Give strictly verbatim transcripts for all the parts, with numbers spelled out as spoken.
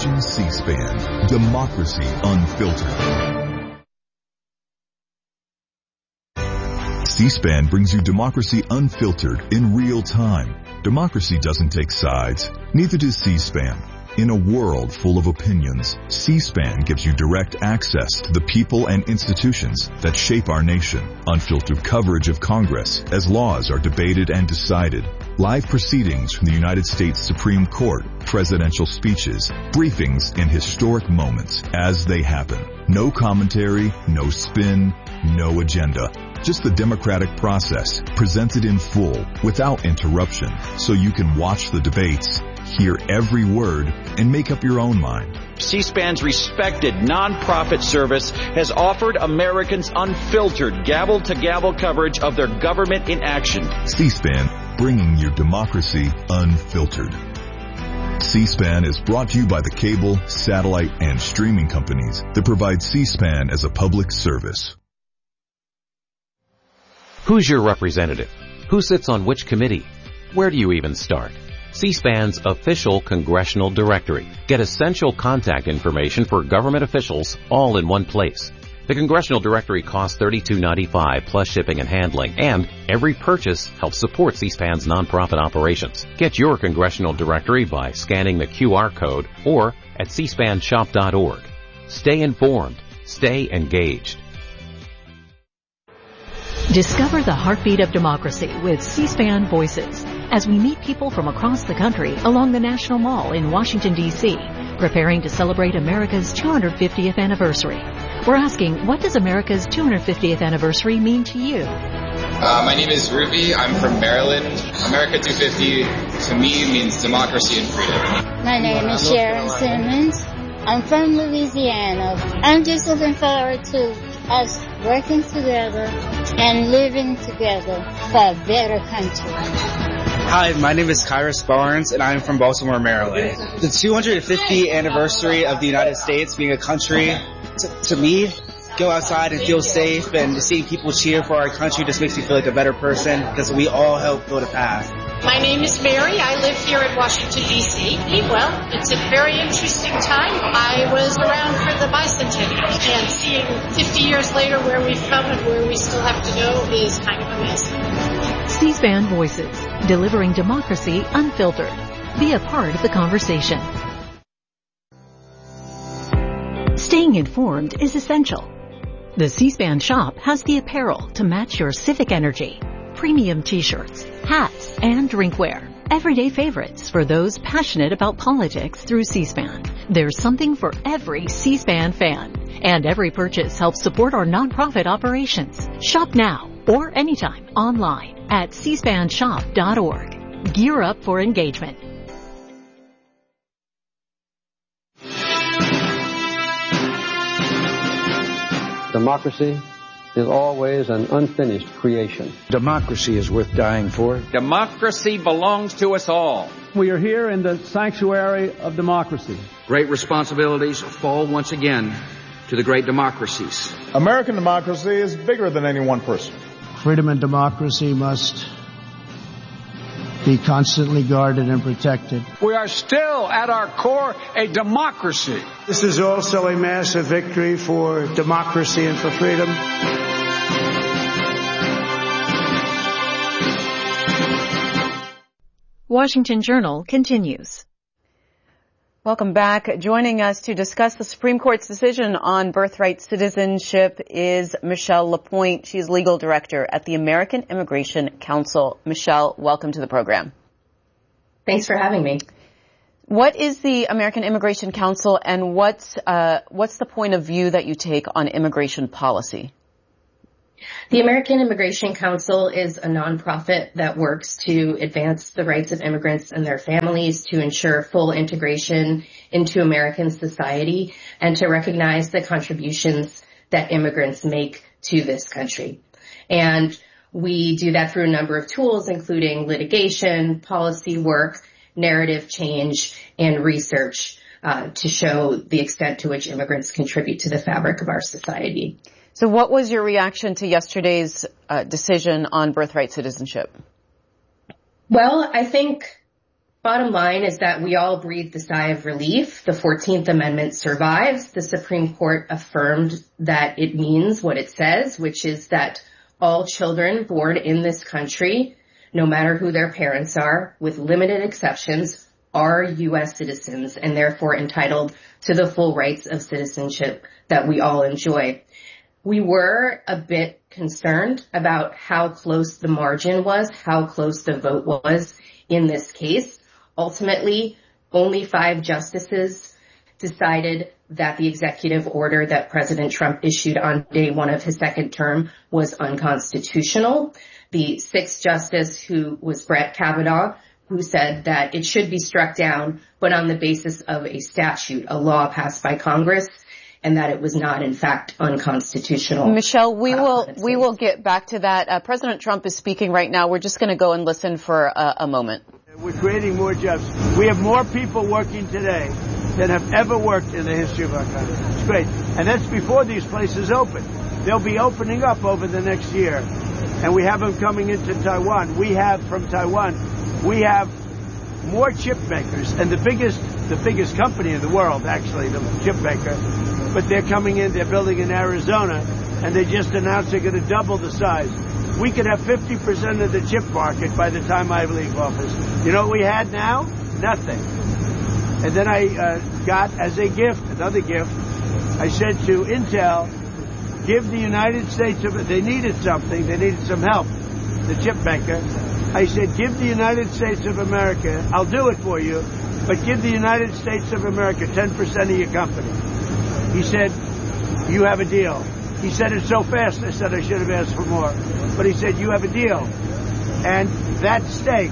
watching C-SPAN, Democracy Unfiltered. C-SPAN brings you Democracy Unfiltered in real time. Democracy doesn't take sides, neither does C-SPAN. In a world full of opinions, C-SPAN gives you direct access to the people and institutions that shape our nation. Unfiltered coverage of Congress as laws are debated and decided. Live proceedings from the United States Supreme Court, presidential speeches, briefings, and historic moments as they happen. No commentary, no spin, no agenda. Just the democratic process presented in full without interruption so you can watch the debates, hear every word, and make up your own mind. C-SPAN's respected nonprofit service has offered Americans unfiltered gavel-to-gavel coverage of their government in action. C-SPAN, bringing your democracy unfiltered. C-SPAN is brought to you by the cable, satellite, and streaming companies that provide C-SPAN as a public service. Who's your representative? Who sits on which committee? Where do you even start? C-SPAN's official congressional directory. Get essential contact information for government officials all in one place. The congressional directory costs thirty-two ninety-five plus shipping and handling, and every purchase helps support C-SPAN's nonprofit operations. Get your congressional directory by scanning the Q R code or at c span shop dot org. Stay informed. Stay engaged. Discover the heartbeat of democracy with C-SPAN Voices as we meet people from across the country along the National Mall in Washington, D C, preparing to celebrate America's two hundred fiftieth anniversary. We're asking, what does America's two hundred fiftieth anniversary mean to you? Uh, my name is Ruby. I'm from Maryland. America two fifty to me means democracy and freedom. My name is Sharon Simmons. I'm from Louisiana. I'm just looking forward to us working together and living together for a better country. Hi, my name is Kyrus Barnes, and I'm from Baltimore, Maryland. The two hundred fiftieth anniversary of the United States being a country, to, to me, go outside and feel safe, and seeing people cheer for our country just makes me feel like a better person because we all help build a path. My name is Mary. I live here in Washington, D C Well, it's a very interesting time. I was around for the bicentennial, and seeing fifty years later where we've come and where we still have to go is kind of amazing. C-SPAN Voices, delivering democracy unfiltered. Be a part of the conversation. Staying informed is essential. The C-SPAN shop has the apparel to match your civic energy. Premium t-shirts, hats, and drinkware. Everyday favorites for those passionate about politics through C-SPAN. There's something for every C-SPAN fan. And every purchase helps support our nonprofit operations. Shop now or anytime online at c span shop dot org. Gear up for engagement. Democracy is always an unfinished creation. Democracy is worth dying for. Democracy belongs to us all. We are here in the sanctuary of democracy. Great responsibilities fall once again to the great democracies. American democracy is bigger than any one person. Freedom and democracy must be constantly guarded and protected. We are still, at our core, a democracy. This is also a massive victory for democracy and for freedom. Washington Journal continues. Welcome back. Joining us to discuss the Supreme Court's decision on birthright citizenship is Michelle LaPointe. She's legal director at the American Immigration Council. Michelle, welcome to the program. Thanks for having me. What is the American Immigration Council, and what's uh, what's the point of view that you take on immigration policy? The American Immigration Council is a nonprofit that works to advance the rights of immigrants and their families, to ensure full integration into American society, and to recognize the contributions that immigrants make to this country. And we do that through a number of tools, including litigation, policy work, narrative change, and research uh, to show the extent to which immigrants contribute to the fabric of our society. So what was your reaction to yesterday's uh, decision on birthright citizenship? Well, I think Bottom line is that we all breathed a sigh of relief. The fourteenth Amendment survives. The Supreme Court affirmed that it means what it says, which is that all children born in this country, no matter who their parents are, with limited exceptions, are U S citizens and therefore entitled to the full rights of citizenship that we all enjoy. We were a bit concerned about how close the margin was, how close the vote was in this case. Ultimately, only five justices decided that the executive order that President Trump issued on day one of his second term was unconstitutional. The sixth justice, who was Brett Kavanaugh, who said that it should be struck down, but on the basis of a statute, a law passed by Congress, and that it was not, in fact, unconstitutional. Michelle, we will we will get back to that. Uh, President Trump is speaking right now. We're just going to go and listen for a, a moment. We're creating more jobs. We have more people working today than have ever worked in the history of our country. It's great. And that's before these places open. They'll be opening up over the next year. And we have them coming into Taiwan. We have, from Taiwan, we have more chip makers. And the biggest, the biggest company in the world, actually, the chip maker. But they're coming in, they're building in Arizona. And they just announced they're going to double the size. We could have fifty percent of the chip market by the time I leave office. You know what we had now? Nothing. And then I uh, got, as a gift, another gift, I said to Intel, give the United States of, they needed something, they needed some help, the chip maker. I said, give the United States of America, I'll do it for you, but give the United States of America ten percent of your company. He said, you have a deal. He said it so fast, I said I should have asked for more. But he said, you have a deal. And that stake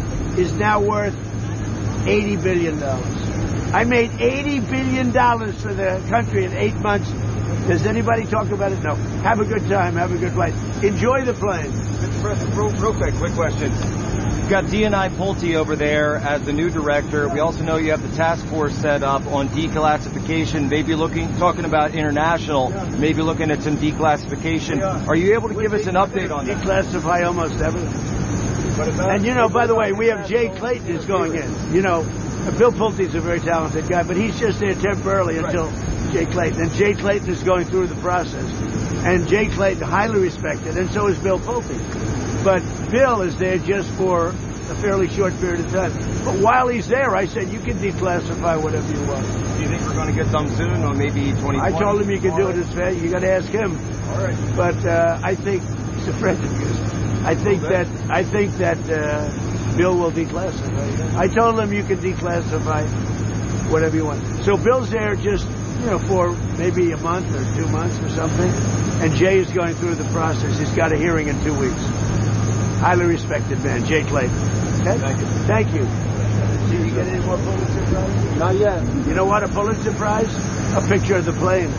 is now worth eighty billion dollars. I made eighty billion dollars for the country in eight months. Does anybody talk about it? No. Have a good time. Have a good flight. Enjoy the plane. Mister President, real, real quick, quick question. You've got D N I Pulte over there as the new director. We also know you have the task force set up on declassification, maybe looking, talking about international, maybe looking at some declassification. Are you able to give us an update on that? Declassify almost everything. And, you know, by the way, we have Jay Clayton is going in. You know, Bill Pulte is a very talented guy, but he's just there temporarily until Jay Clayton. And Jay Clayton is going through the process. And Jay Clayton, highly respected, and so is Bill Pulte. But Bill is there just for a fairly short period of time. But while he's there, I said, you can declassify whatever you want. Do you think we're going to get some soon, or maybe twenty twenty? I told him you could do it as fast. You got to ask him. All right. But uh, I think he's a friend of yours. I think that I think that uh, Bill will declassify. I told him you can declassify whatever you want. So Bill's there just, you know, for maybe a month or two months or something. And Jay is going through the process. He's got a hearing in two weeks. Highly respected man, Jay Clayton. Okay? Thank you. Thank you. Did you get any more Pulitzer Prize? Not yet. You know what, a Pulitzer Prize? A picture of the plane.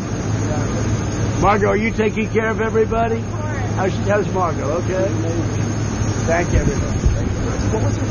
Margot, are you taking care of everybody? How's, how's Margot? Okay. Thank you, everybody. What was your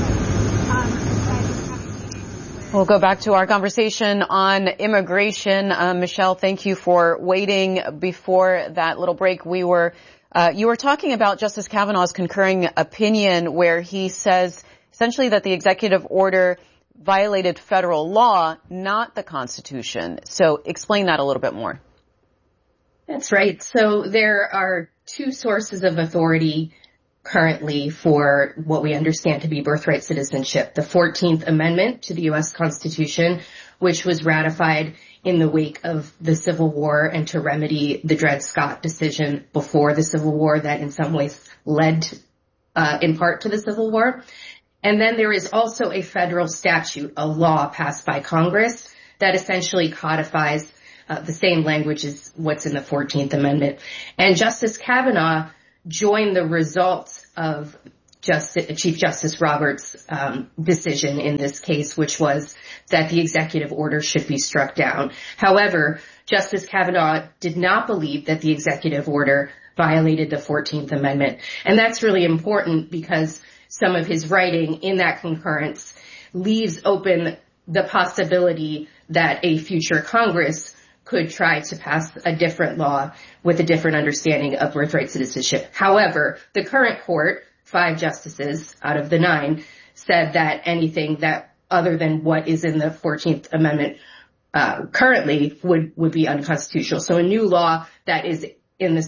question? We'll go back to our conversation on immigration. Uh, Michelle, thank you for waiting. Before that little break, we were Uh, you were talking about Justice Kavanaugh's concurring opinion where he says essentially that the executive order violated federal law, not the Constitution. So explain that a little bit more. That's right. So there are two sources of authority currently for what we understand to be birthright citizenship. The fourteenth Amendment to the U S Constitution, which was ratified in the wake of the Civil War and to remedy the Dred Scott decision before the Civil War that in some ways led uh, in part to the Civil War. And then there is also a federal statute, a law passed by Congress that essentially codifies uh, the same language as what's in the fourteenth Amendment. And Justice Kavanaugh joined the results of Justice, Chief Justice Roberts' um, decision in this case, which was that the executive order should be struck down. However, Justice Kavanaugh did not believe that the executive order violated the fourteenth Amendment. And that's really important because some of his writing in that concurrence leaves open the possibility that a future Congress could try to pass a different law with a different understanding of birthright citizenship. However, the current court, five justices out of the nine, said that anything that other than what is in the fourteenth Amendment uh, currently would, would be unconstitutional. So a new law that is in the